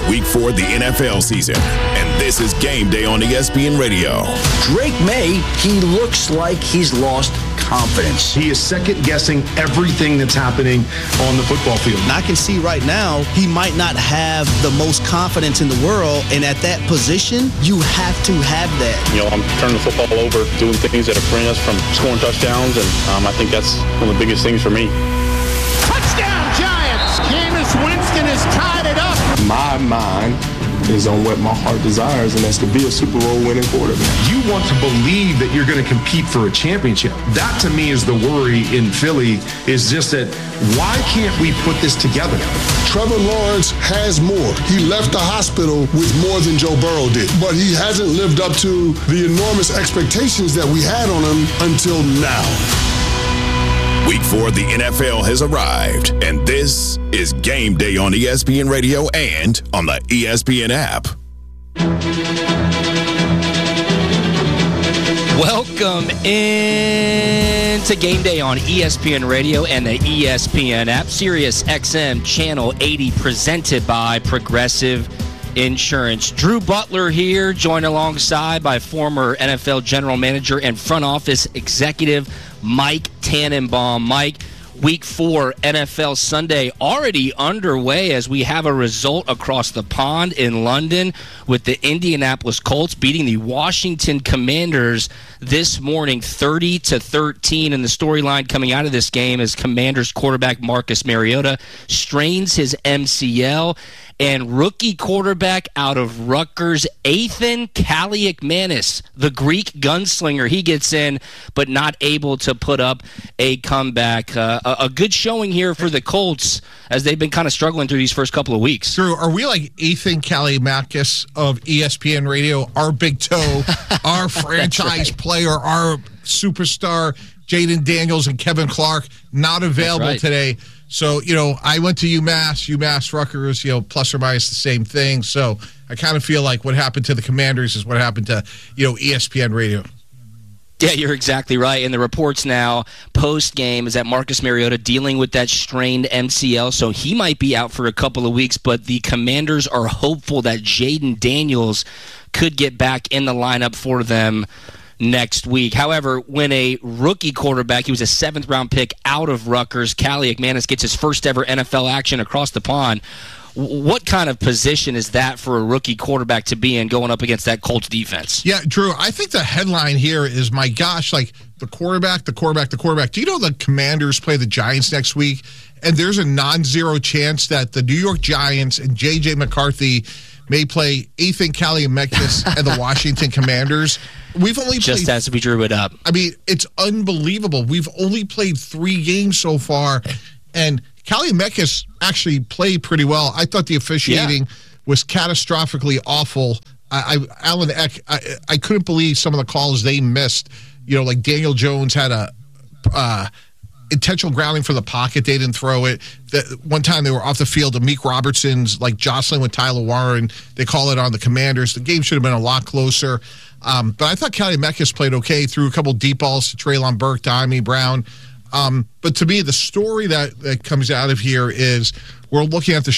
Week 4 of the NFL season, and this is Game Day on ESPN Radio. Drake May, he looks like he's lost confidence. He is second-guessing everything that's happening on the football field. And I can see right now he might not have the most confidence in the world, and at that position, you have to have that. I'm turning the football over, doing things that bring us from scoring touchdowns, and I think that's one of the biggest things for me. Touchdown, Giants! Jameis Winston has tied it up. My mind is on what my heart desires, and that's to be a Super Bowl winning quarterback. You want to believe that you're going to compete for a championship. That, to me, is the worry in Philly, is just that why can't we put this together? Trevor Lawrence has more. He left the hospital with more than Joe Burrow did, but he hasn't lived up to the enormous expectations that we had on him until now. Week 4 of the NFL has arrived, and this is Game Day on ESPN Radio and on the ESPN app. Welcome in to Game Day on ESPN Radio and the ESPN app. Sirius XM Channel 80, presented by Progressive Insurance. Drew Butler here, joined alongside by former NFL general manager and front office executive Mike Tannenbaum. Mike, Week 4 NFL Sunday already underway as we have a result across the pond in London with the Indianapolis Colts beating the Washington Commanders this morning 30-13. And the storyline coming out of this game is Commanders quarterback Marcus Mariota strains his MCL, and rookie quarterback out of Rutgers, Ethan Kaliakmanis, the Greek gunslinger, he gets in, but not able to put up a comeback. A good showing here for the Colts as they've been kind of struggling through these first couple of weeks. Drew, are we like Ethan Kaliakmanis of ESPN Radio, our big toe, our franchise player, our superstar, Jaden Daniels and Kevin Clark, not available today? So, I went to UMass, Rutgers, plus or minus the same thing. So I kind of feel like what happened to the Commanders is what happened to, ESPN Radio. Yeah, you're exactly right. And the reports now post-game is that Marcus Mariota dealing with that strained MCL, so he might be out for a couple of weeks, but the Commanders are hopeful that Jaden Daniels could get back in the lineup for them next week. However, when a rookie quarterback, he was a 7th-round pick out of Rutgers, Kaliakmanis gets his first ever NFL action across the pond, what kind of position is that for a rookie quarterback to be in going up against that Colts defense? Yeah, Drew, I think the headline here is, my gosh, like the quarterback. Do you know the Commanders play the Giants next week? And there's a non-zero chance that the New York Giants and J.J. McCarthy may play Ethan Kaliakmanis and the Washington Commanders. We've only just played, as we drew it up. I mean, it's unbelievable. We've only played 3 games so far, and Kaliakmanis actually played pretty well. I thought the officiating was catastrophically awful. Alan Eck, I couldn't believe some of the calls they missed. Like Daniel Jones had a intentional grounding for the pocket. They didn't throw it. One time they were off the field. Amik Robertson's like jostling with Tyler Warren. They call it on the Commanders. The game should have been a lot closer. But I thought Kaliakmanis played okay. Threw a couple deep balls to Treylon Burke, Diami Brown. But to me, the story that comes out of here is we're looking at the